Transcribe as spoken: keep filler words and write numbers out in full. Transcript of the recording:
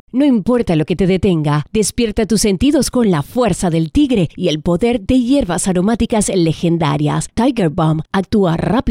No importa lo que te detenga, despierta tus sentidos con la fuerza del tigre y el poder de hierbas aromáticas legendarias. Tiger Balm actúa rápido